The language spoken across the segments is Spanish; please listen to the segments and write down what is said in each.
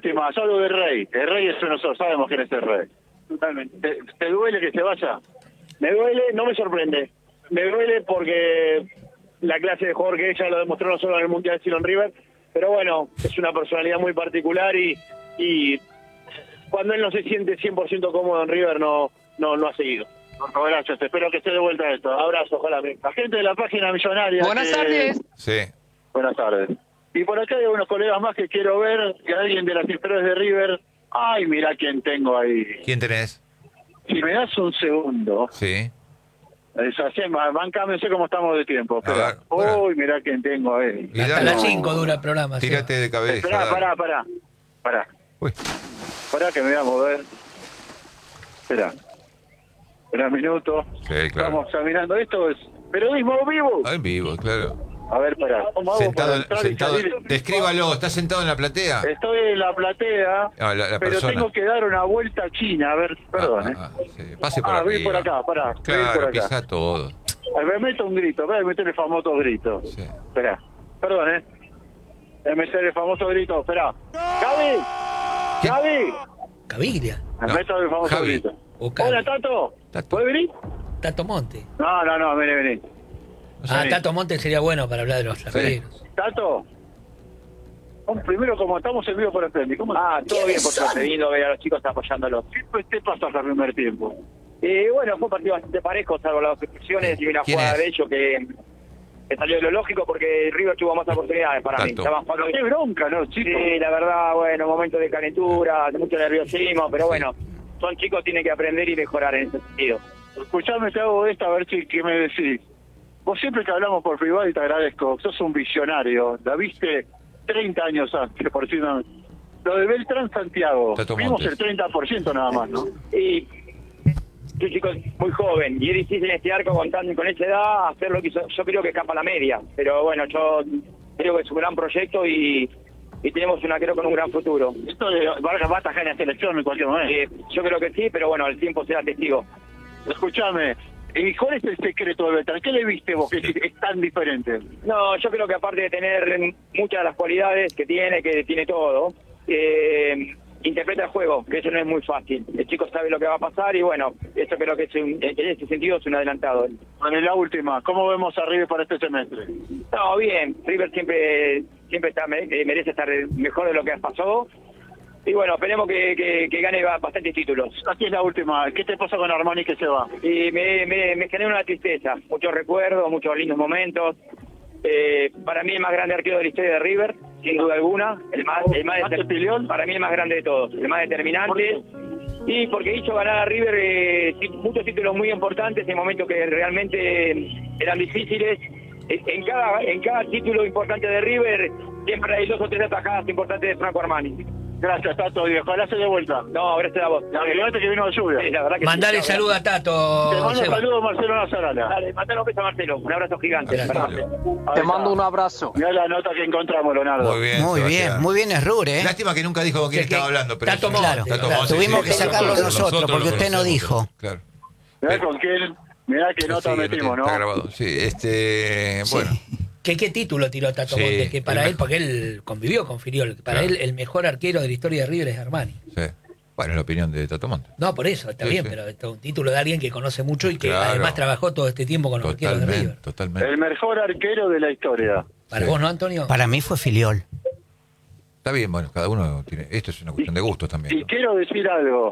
última, solo del Rey. El Rey es nosotros, sabemos quién es el Rey. Totalmente. ¿Te duele que se vaya? Me duele, no me sorprende. Me duele porque la clase de jugador que ella lo demostró no solo en el Mundial sino en River, pero bueno, es una personalidad muy particular y cuando él no se siente 100% cómodo en River no ha seguido. Gracias, espero que esté de vuelta esto. Abrazo, ojalá. La gente de la página millonaria. Buenas tardes. Sí. Buenas tardes. Y por acá hay unos colegas más que quiero ver, que alguien de las inferiores de River. Ay, mirá quién tengo ahí. ¿Quién tenés? Si me das un segundo. Sí. Bancame, no sé cómo estamos de tiempo. Espera. Bueno. Uy, mirá quién tengo ahí. Y Hasta dale. las 5 dura el programa. sí. Tírate de cabeza. Esperá, dale. pará. Uy. Pará que me voy a mover. Espera un minuto. Sí, claro. Estamos examinando. Esto es periodismo vivo. Ah, en vivo, claro. A ver, pará. ¿Cómo hago para entrar y salir? Descríbalo, ¿estás sentado en la platea? Estoy en la platea, La pero persona. tengo que dar una vuelta china. A ver, perdón, Sí. Pase por aquí. ven por acá, pará. Ven Claro, por acá. pisa todo. Me meto un grito, voy a meter el famoso grito. Sí. Esperá, perdón, voy a meter el famoso grito, esperá. ¡Gaby! ¿Qué? ¡Gaby! Caviglia. Me No, meto el famoso Javi. grito. O Cavi. Hola, Tato. Tato. ¿Puedes venir? Tato Monte. No, vení. Ah, Tato Monte sería bueno para hablar de los arqueros. Tato. Primero, como estamos en vivo por el Splendid, ¿cómo Todo bien, por suerte, lindo ver a los chicos apoyándolos. ¿Qué te pasa al primer tiempo? Bueno, fue un partido bastante parejo, salvo las excepciones y una ¿Quién jugada es? de hecho que salió de lo lógico porque River tuvo más oportunidades para mí. Tato. Estaban jugando Qué bronca, ¿no, chicos? Sí, la verdad, bueno, momento de calentura, de mucho nerviosismo, pero bueno, son chicos, tienen que aprender y mejorar en ese sentido. Escuchame, te hago esta, a ver si qué me decís. Vos siempre que hablamos por privado y te agradezco, sos un visionario. La viste 30 años antes, por si no. Lo de Beltrán Santiago, Tato vimos Montes. el 30% nada más, ¿no? Y un chico muy joven y es difícil en este arco con esa edad hacer lo que hizo. Yo creo que escapa la media, pero bueno, yo creo que es un gran proyecto y tenemos creo con un gran futuro. Esto de Vargas va a atajar en la selección en cualquier momento. Yo creo que sí, pero bueno, el tiempo será testigo. Escuchame, ¿y cuál es el secreto de Beltrán? ¿Qué le viste vos que es tan diferente? No, yo creo que aparte de tener muchas de las cualidades que tiene todo, interpreta el juego, que eso no es muy fácil. El chico sabe lo que va a pasar y bueno, eso creo que en ese sentido es un adelantado. Bueno, y la última, ¿cómo vemos a River para este semestre? No, bien, River siempre merece estar mejor de lo que pasó. Y bueno, esperemos que gane bastantes títulos. Aquí es la última, ¿qué te pasa con Armani que se va? Y me genera una tristeza, muchos recuerdos, muchos lindos momentos. Para mí el más grande arquero de la historia de River, sin duda alguna, el más para mí el más grande de todos, el más determinante. Y porque hizo ganar a River muchos títulos muy importantes en momentos que realmente eran difíciles. En cada título importante de River siempre hay 2 o 3 atajadas importantes de Franco Armani. Gracias, Tato, y ojalá se dé vuelta. No, gracias a vos. Fíjate que vino la lluvia. Sí, la verdad que Mandale sí, saludo a Tato. Te mando un Seba. saludo, Marcelo Nazarala. Dale, mandale un beso a Marcelo. Un abrazo gigante. Te mando un abrazo. Mirá la nota que encontramos, Leonardo. Muy bien. Muy bien, es Rure, ¿eh? Lástima que nunca dijo con quién Que- estaba hablando. Pero Tato sí. Monte. Claro, Tato claro. Monte, Tuvimos sí, que sí, sacarlo nosotros, lo porque usted no conocemos. dijo. Claro. Mirá con quién, mirá qué nota Sí, metimos, ¿no? Está grabado. Sí, bueno. ¿Qué título tiró Tato Sí, Monte? Que para el él, mejor. porque él convivió con Filiol, para Claro. él el mejor arquero de la historia de River es Armani. Sí. Bueno, es la opinión de Tato Monte. No, por eso, está Sí, bien, sí. pero esto es un título de alguien que conoce mucho y que Claro. además trabajó todo este tiempo con los arqueros de River. Totalmente. El mejor arquero de la historia. Para Sí. vos, ¿no, Antonio? Para mí fue Filiol. Está bien, bueno, cada uno tiene. Esto es una cuestión de gustos también. Y quiero decir algo.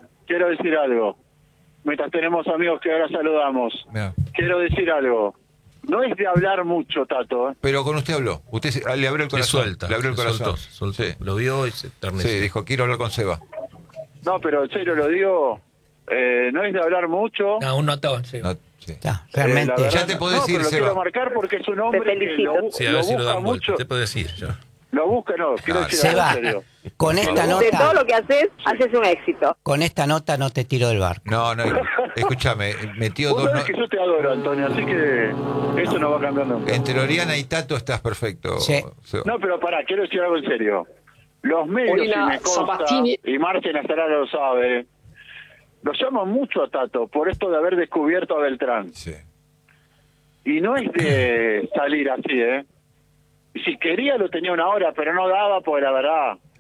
Mientras tenemos amigos que ahora saludamos. Mirá. Quiero decir algo. No es de hablar mucho, Tato, ¿eh? Pero con usted habló. Usted le abrió el Se corazón. suelta. Le abrió el se corazón. soltó. Sí. Lo vio y se enterneció. Sí, dijo, quiero hablar con Seba. No, pero en serio lo digo. No es de hablar mucho. No, un notón, sí. No, sí. Ya, realmente. La verdad, Ya te podés no, ir, pero lo Seba. quiero marcar porque es un hombre Te que felicito. Sí, a lo ver si lo busca dan mucho. vuelta. Te puede decir ya. Lo busca, no, quiero Claro. decir algo Seba, en serio. con esta De todo nota, lo que haces un éxito. con esta nota no te tiro del barco. No, escúchame, metió Vos dos. sabés que yo te adoro, Antonio, así que eso no va a cambiar nunca. Entre Oriana y Tato estás perfecto. Sí. Seba. No, pero pará, quiero decir algo en serio. Los medios, Orina, si me consta, Sabatini. y Martín Azará lo sabe, lo llaman mucho a Tato por esto de haber descubierto a Beltrán. Sí. Y no es de salir así, ¿eh? Si quería lo tenía una hora, pero no daba, porque la verdad...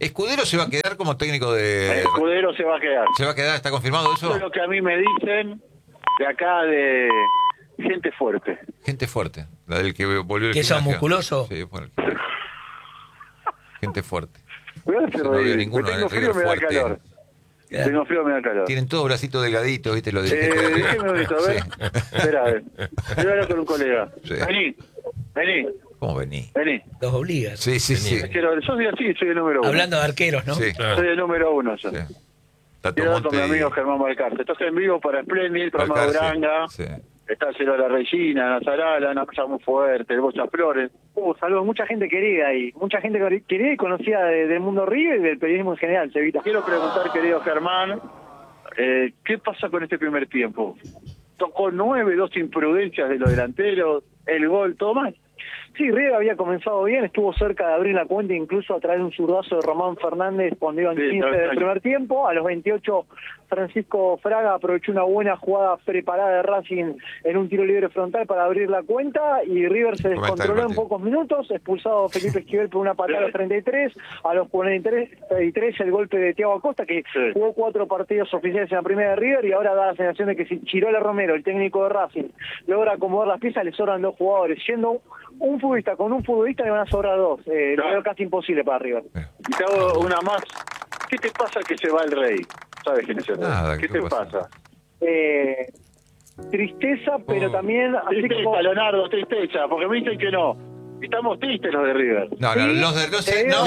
¿Escudero se va a quedar como técnico de...? Escudero se va a quedar. ¿Se va a quedar? ¿Está confirmado eso? Eso es lo que a mí me dicen de acá de gente fuerte. Gente fuerte. La del que volvió el ¿Que son gimnasio. musculosos? Sí, bueno. Gente fuerte. Me hace No había reír. ninguno Tengo en el frío, me da fuerte. calor. Tengo frío, me da calor. Tienen todos bracitos delgaditos, ¿viste? Lo de... Déjeme un momento, a ver. Espera, a ver. Voy a hablar con un colega. Sí. Vení. ¿Cómo vení? Los obligas. Sí. Yo soy así, soy el número 1. Hablando de arqueros, ¿no? Sí. Soy el número 1 yo. Sí. Tato Quiero hablar con mi Monte y- amigo Germán Balcarce. Estás en vivo para Splendid, programa de Balcarce. Uranga. Sí. Está el Celo de la Regina, Nazarala, una cosa muy fuerte, el Bocha Flores. Saludos, mucha gente querida ahí. Mucha gente querida y conocida del mundo River y del periodismo en general, Cevita. Quiero preguntar, querido Germán, ¿qué pasa con este primer tiempo? Tocó 9, 2 imprudencias de los delanteros, el gol, todo mal. Sí, River había comenzado bien, estuvo cerca de abrir la cuenta incluso a través de un zurdazo de Román Fernández cuando iban 15 del primer tiempo. A los 28, Francisco Fraga aprovechó una buena jugada preparada de Racing en un tiro libre frontal para abrir la cuenta y River se descontroló en pocos minutos, expulsado Felipe Esquivel por una patada a los 33, a los 43 el golpe de Thiago Acosta, que jugó 4 partidos oficiales en la primera de River y ahora da la sensación de que si Chirola Romero, el técnico de Racing, logra acomodar las piezas, le sobran 2 jugadores. Yendo un futbolista con un futbolista le van a sobrar 2. Lo veo casi imposible para River. Y te hago una más. ¿Qué te pasa que se va el Rey? ¿Sabes quién es el Rey? Nada, ¿Qué ¿qué te pasa? pasa? Tristeza, pero también... Así Tristeza, como... Leonardo, tristeza, porque me dicen que no. Estamos tristes los de River. No, los de... No,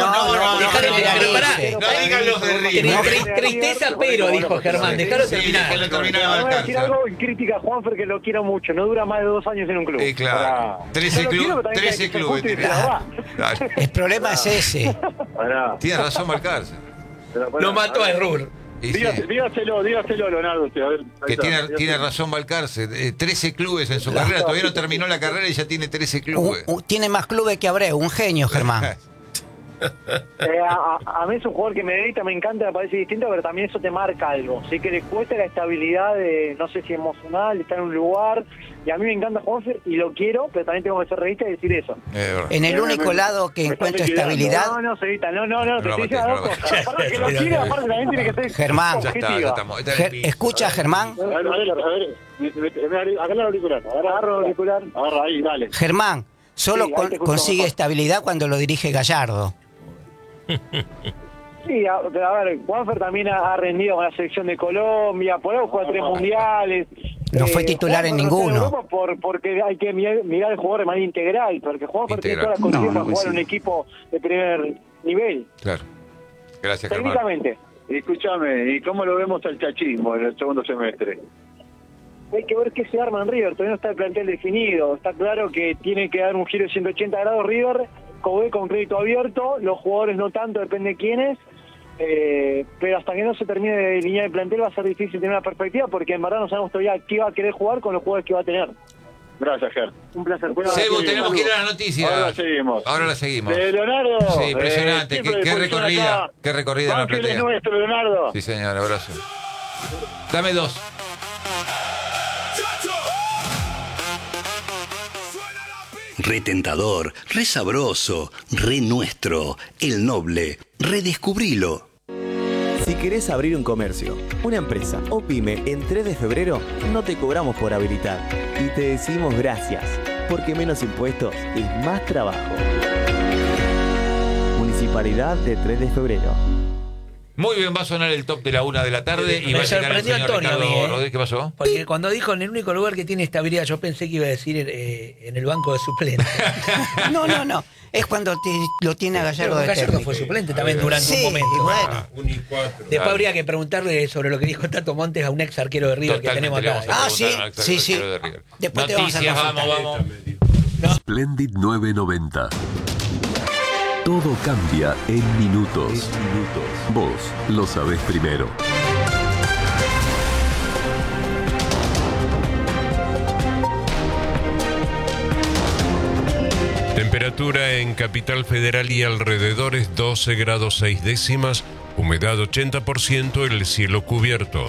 digan los de River. Tristeza, pero, dijo Germán. Déjalo terminar. Voy a decir algo en crítica a Juanfer, que lo quiero mucho. No dura más de 2 años en un club. Claro. 13 clubes. El problema es ese. Tiene razón Balcarce. Lo mató a Errur. Dígaselo, Leonardo. A ver, Que tiene razón Balcarce. 13 clubes en su carrera. Todavía no terminó la carrera y ya tiene 13 clubes. Tiene más clubes que Abreu. Un genio, Germán. A mí es un jugador que me deleita, me encanta, me parece distinto, pero también eso te marca algo. Sí que le cuesta la estabilidad de, no sé si emocional, de estar en un lugar. Y a mí me encanta Juanfer y lo quiero, pero también tengo que ser realista y decir eso. En el único lado que encuentro estabilidad... No, Cevita, no, te estoy diciendo dos cosas. Aparte que lo quiere, aparte también tiene que ser Germán, objetiva. escucha, Germán. A ver, agarra el auricular. Agarra el auricular. Agarra ahí, dale. Germán, solo consigue estabilidad cuando lo dirige Gallardo. Sí, a ver, Juanfer también ha rendido con la selección de Colombia, por algo juega 3 mundiales. No fue titular en ninguno. Porque hay que mirar el jugador de manera integral, porque Juanfer tiene todas las condiciones para jugar en un equipo de primer nivel. Claro. Gracias, Germán. Técnicamente. Escúchame, ¿y cómo lo vemos al chachismo en el segundo semestre? Hay que ver qué se arma en River, todavía no está el plantel definido. Está claro que tiene que dar un giro de 180 grados River, con crédito abierto, los jugadores no tanto, depende de quiénes. Pero hasta que no se termine de delinear el plantel va a ser difícil tener una perspectiva porque en verdad no sabemos todavía qué va a querer jugar con los jugadores que va a tener. Gracias, Ger. Un placer. Sebu, tenemos que ir a las noticias. Ahora la seguimos. Leonardo. Sí, impresionante. Qué recorrida. Qué recorrida en la platea. Es nuestro, Leonardo. Sí, señor, abrazo. Dame 2. Re tentador, re sabroso, re nuestro, el noble, redescubrilo. Si querés abrir un comercio, una empresa o pyme en 3 de febrero, no te cobramos por habilitar y te decimos gracias, porque menos impuestos es más trabajo. Municipalidad de 3 de febrero. Muy bien, va a sonar el top de la 1 de la tarde y va a llegar el sorprendió señor Antonio Ricardo a mí, Rodríguez. ¿Qué pasó? Porque cuando dijo en el único lugar que tiene estabilidad, yo pensé que iba a decir en el banco de suplentes. No. Es cuando lo tiene a Gallardo de Gallardo técnico. fue suplente también durante un momento. Bueno. Después habría que preguntarle sobre lo que dijo Tato Montes a un ex arquero de River que tenemos acá. Sí. Después te vamos a Noticias, vamos. Splendid 990. Todo cambia en minutos. Vos lo sabés primero. Temperatura en Capital Federal y alrededores 12 grados 6 décimas, humedad 80%, el cielo cubierto.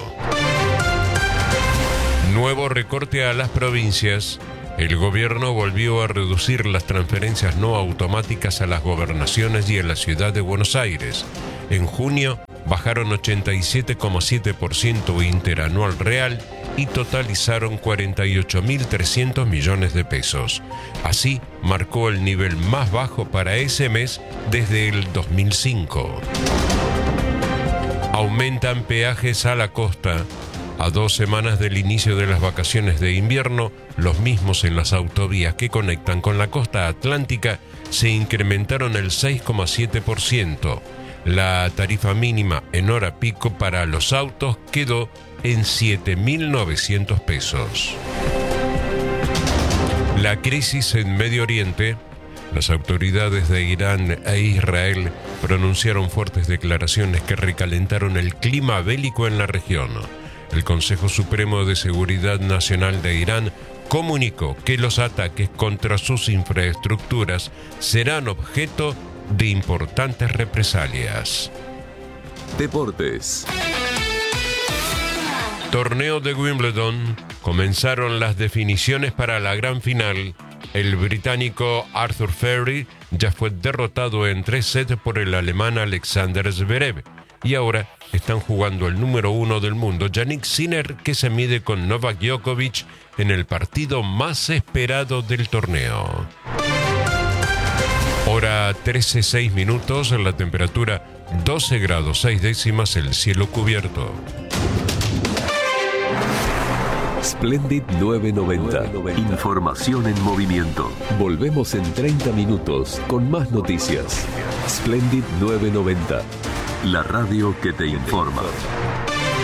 Nuevo recorte a las provincias. El gobierno volvió a reducir las transferencias no automáticas a las gobernaciones y a la ciudad de Buenos Aires. En junio bajaron 87,7% interanual real y totalizaron 48.300 millones de pesos. Así, marcó el nivel más bajo para ese mes desde el 2005. Aumentan peajes a la costa. A 2 semanas del inicio de las vacaciones de invierno, los mismos en las autovías que conectan con la costa atlántica se incrementaron el 6,7%. La tarifa mínima en hora pico para los autos quedó en 7.900 pesos. La crisis en Medio Oriente. Las autoridades de Irán e Israel pronunciaron fuertes declaraciones que recalentaron el clima bélico en la región. El Consejo Supremo de Seguridad Nacional de Irán comunicó que los ataques contra sus infraestructuras serán objeto de importantes represalias. Deportes. Torneo de Wimbledon. Comenzaron las definiciones para la gran final. El británico Arthur Furry ya fue derrotado en 3 sets por el alemán Alexander Zverev. Y ahora están jugando el número 1 del mundo, Jannik Sinner, que se mide con Novak Djokovic en el partido más esperado del torneo. Hora 13:06 minutos, la temperatura 12 grados 6 décimas, el cielo cubierto. Splendid 990. Información en movimiento. Volvemos en 30 minutos con más noticias. Splendid 990. La radio que te informa.